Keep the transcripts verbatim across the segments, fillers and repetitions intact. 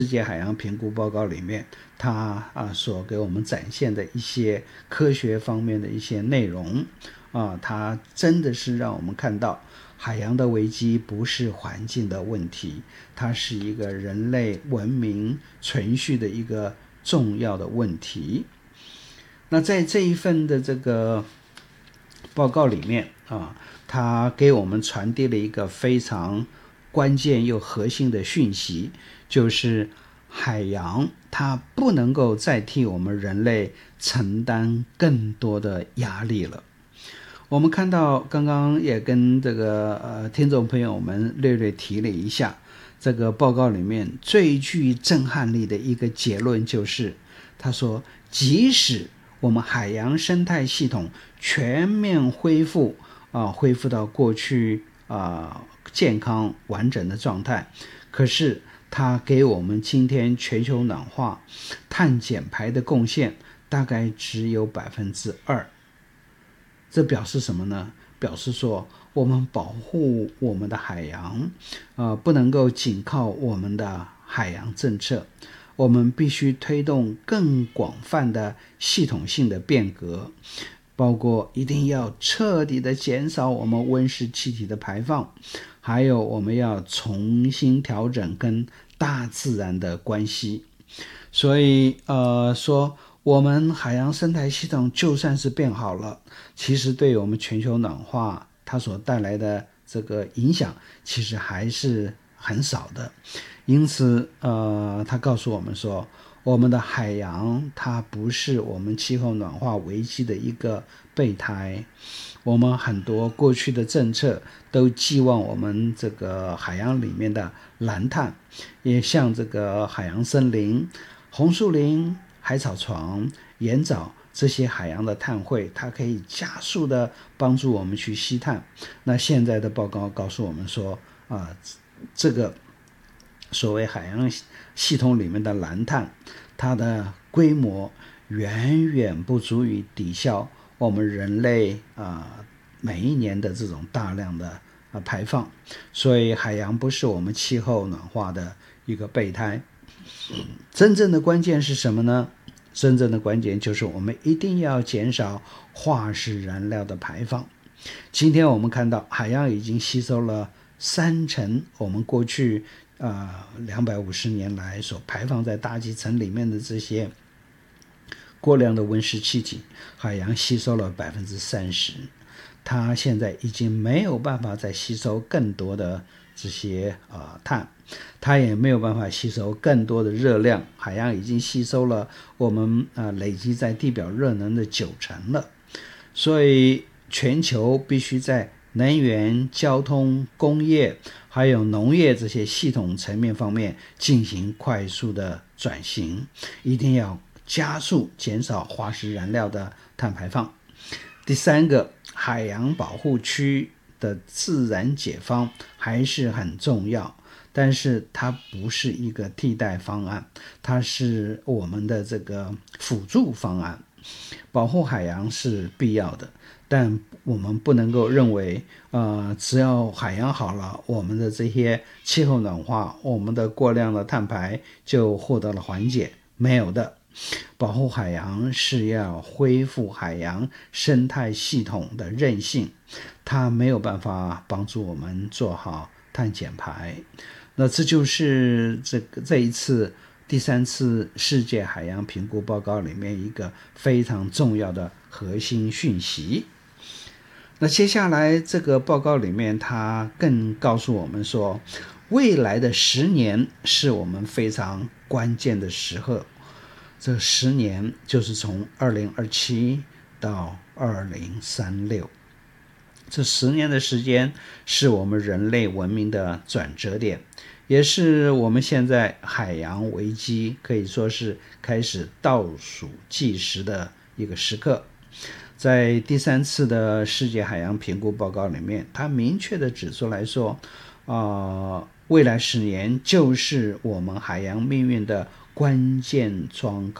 世界海洋评估报告里面，它啊所给我们展现的一些科学方面的一些内容啊，它真的是让我们看到海洋的危机不是环境的问题，它是一个人类文明存续的一个重要的问题。那在这一份的这个报告里面啊，它给我们传递了一个非常关键又核心的讯息，就是海洋它不能够再替我们人类承担更多的压力了。我们看到刚刚也跟这个呃听众朋友们略略提了一下，这个报告里面最具震撼力的一个结论就是，他说即使我们海洋生态系统全面恢复啊、呃，恢复到过去啊、呃、健康完整的状态，可是它给我们今天全球暖化碳减排的贡献大概只有百分之二。这表示什么呢？表示说我们保护我们的海洋，呃，不能够仅靠我们的海洋政策，我们必须推动更广泛的系统性的变革，包括一定要彻底的减少我们温室气体的排放，还有我们要重新调整跟大自然的关系。所以呃说我们海洋生态系统就算是变好了，其实对我们全球暖化它所带来的这个影响其实还是很少的。因此呃，他告诉我们说，我们的海洋它不是我们气候暖化危机的一个备胎。我们很多过去的政策都寄望我们这个海洋里面的蓝碳，也像这个海洋森林、红树林、海草床、盐藻这些海洋的碳汇，它可以加速的帮助我们去吸碳。那现在的报告告诉我们说啊，这个所谓海洋系统里面的蓝碳，它的规模远远不足以抵消我们人类啊、呃、每一年的这种大量的啊排放。所以海洋不是我们气候暖化的一个备胎。真正的关键是什么呢？真正的关键就是我们一定要减少化石燃料的排放。今天我们看到海洋已经吸收了三成我们过去呃两百五十年来所排放在大气层里面的这些过量的温室气体，海洋吸收了百分之三十。它现在已经没有办法再吸收更多的这些呃碳，它也没有办法吸收更多的热量，海洋已经吸收了我们呃累积在地表热能的九成了。所以全球必须在能源、交通、工业还有农业这些系统层面方面进行快速的转型，一定要加速减少化石燃料的碳排放。第三个，海洋保护区的自然解放还是很重要，但是它不是一个替代方案，它是我们的这个辅助方案。保护海洋是必要的，但我们不能够认为呃，只要海洋好了，我们的这些气候暖化，我们的过量的碳排就获得了缓解。没有的。保护海洋是要恢复海洋生态系统的韧性，它没有办法帮助我们做好碳减排。那这就是这个这一次第三次世界海洋评估报告里面一个非常重要的核心讯息。那接下来这个报告里面，它更告诉我们说，未来的十年是我们非常关键的时刻。这十年就是从二零二七到二零三六，这十年的时间是我们人类文明的转折点，也是我们现在海洋危机可以说是开始倒数计时的一个时刻。在第三次的世界海洋评估报告里面，它明确的指出来说，呃，未来十年就是我们海洋命运的关键窗口。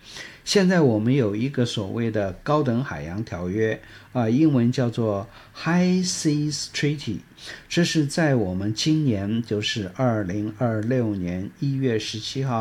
现在我们有一个所谓的高等海洋条约啊、呃，英文叫做 High Seas Treaty， 这是在我们今年就是二零二六年一月十七号